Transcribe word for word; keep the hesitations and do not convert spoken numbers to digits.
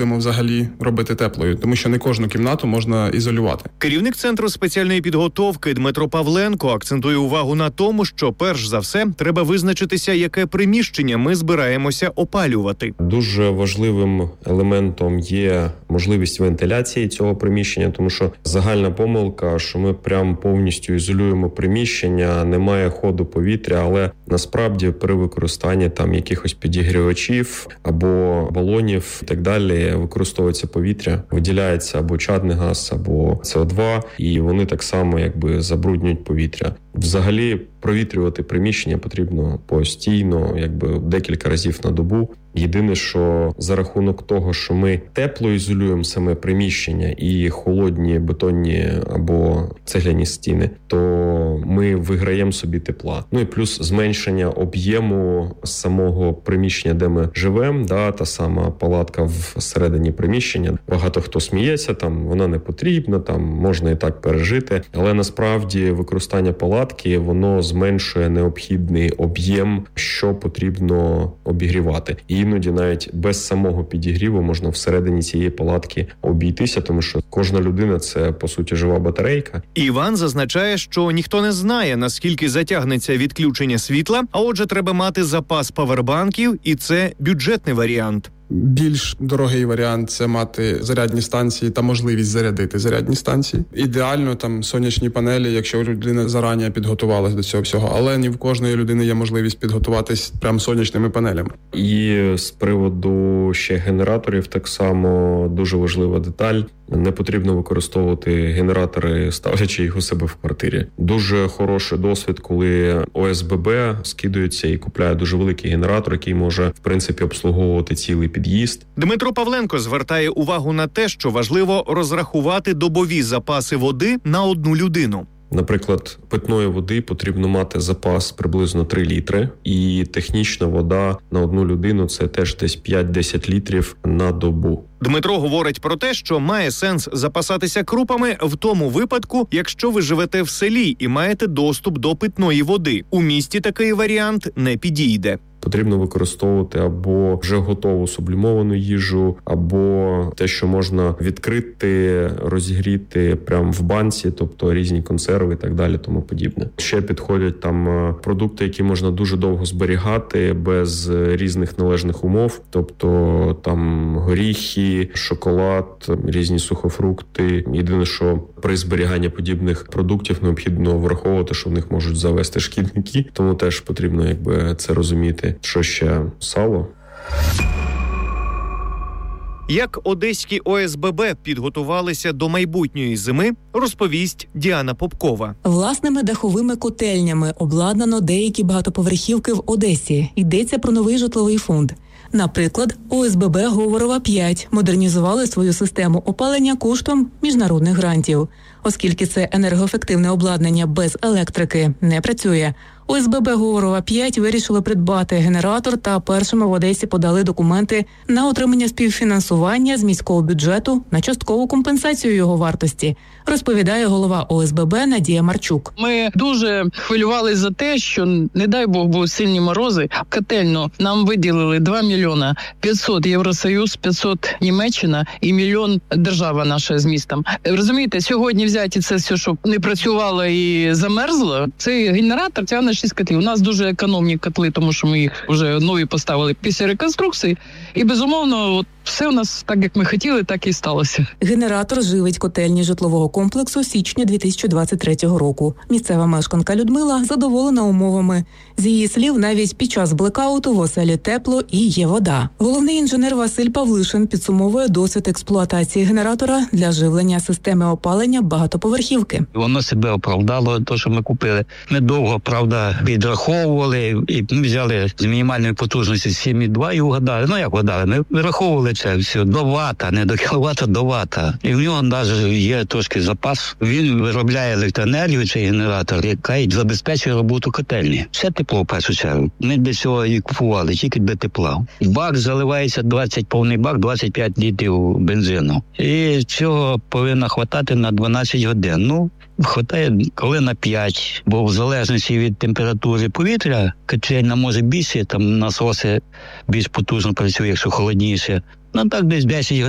будемо взагалі робити теплою, тому що не кожну кімнату можна ізолювати. Керівник Центру спеціальної підготовки Дмитро Павленко акцентує увагу на тому, що перш за все треба визначитися, яке приміщення ми збираємося опалювати. Дуже важливим елементом є можливість вентиляції цього приміщення, тому що загальна помилка, що ми прям повністю ізолюємо приміщення, немає ходу повітря, але насправді при використанні там якихось підігрівачів або балонів і так далі використовується повітря, виділяється або чадний газ, або С О два, і вони так само якби забруднюють повітря. Взагалі провітрювати приміщення потрібно постійно, якби декілька разів на добу. Єдине, що за рахунок того, що ми тепло ізолюємо саме приміщення і холодні бетонні або цегляні стіни, то ми виграємо собі тепла. Ну і плюс зменшення об'єму самого приміщення, де ми живемо, да, та сама палатка всередині приміщення. Багато хто сміється, там вона не потрібна, там можна і так пережити, але насправді використання палатки, воно зменшує необхідний об'єм, що потрібно обігрівати. І іноді навіть без самого підігріву можна всередині цієї палатки обійтися, тому що кожна людина – це, по суті, жива батарейка. Іван зазначає, що ніхто не знає, наскільки затягнеться відключення світла, а отже, треба мати запас павербанків, і це бюджетний варіант. Більш дорогий варіант – це мати зарядні станції та можливість зарядити зарядні станції. Ідеально там сонячні панелі, якщо людина зарані підготувалась до цього всього, але не в кожної людини є можливість підготуватись прям сонячними панелями. І з приводу ще генераторів так само дуже важлива деталь. Не потрібно використовувати генератори, ставлячи їх у себе в квартирі. Дуже хороший досвід, коли О С Б Б скидується і купляє дуже великий генератор, який може, в принципі, обслуговувати цілий під'їзд. Дмитро Павленко звертає увагу на те, що важливо розрахувати добові запаси води на одну людину. Наприклад, питної води потрібно мати запас приблизно три літри, і технічна вода на одну людину – це теж десь п'ять-десять літрів на добу. Дмитро говорить про те, що має сенс запасатися крупами в тому випадку, якщо ви живете в селі і маєте доступ до питної води. У місті такий варіант не підійде. Потрібно використовувати або вже готову сублімовану їжу, або те, що можна відкрити, розігріти прямо в банці, тобто різні консерви і так далі, тому подібне. Ще підходять там продукти, які можна дуже довго зберігати без різних належних умов, тобто там горіхи, шоколад, різні сухофрукти. Єдине, що при зберіганні подібних продуктів необхідно враховувати, що в них можуть завести шкідники, тому теж потрібно якби це розуміти. Що ще? Сало? Як одеські О С Б Б підготувалися до майбутньої зими, розповість Діана Попкова. Власними даховими котельнями обладнано деякі багатоповерхівки в Одесі. Йдеться про новий житловий фонд. Наприклад, О С Б Б Говорова п'ять модернізували свою систему опалення коштом міжнародних грантів. Оскільки це енергоефективне обладнання без електрики не працює, О С Б Б Говорова п'ять вирішили придбати генератор та першими в Одесі подали документи на отримання співфінансування з міського бюджету на часткову компенсацію його вартості, розповідає голова О С Б Б Надія Марчук. Ми дуже хвилювалися за те, що, не дай Бог, були сильні морози. Котельну нам виділили два мільйона п'ятсот Євросоюз, п'ятсот Німеччина і мільйон держава наша з містом. Розумієте, сьогодні взяти це все, щоб не працювало і замерзло, цей генератор тягне шість котлів. У нас дуже економні котли, тому що ми їх вже нові поставили після реконструкції. І, безумовно, от все у нас так, як ми хотіли, так і сталося. Генератор живить котельні житлового комплексу січня дві тисячі двадцять третього року. Місцева мешканка Людмила задоволена умовами. З її слів, навіть під час блекауту в оселі тепло і є вода. Головний інженер Василь Павлишин підсумовує досвід експлуатації генератора для живлення системи опалення багатоповерхівки. Воно себе оправдало, те, що ми купили. Ми довго, правда, підраховували і взяли з мінімальної потужності сім і два і вгадали. Ну, як вгадали? Ми вираховували це все до вата, не до кіловата, до вата. І в нього навіть є трошки запас. Він виробляє електроенергію, цей генератор, яка й забезпечує роботу котельні. Все тепло, в першу чергу. Ми для цього і купували, тільки для тепла. Бак заливається двадцять, повний бак, двадцять п'ять літрів бензину. І цього повинно хватати на дванадцять годин. Ну, хватає коли на п'ять, бо в залежності від температури повітря котельня може більше, там насоси більш потужно працюють, якщо холодніше. Ну так десь десять годин.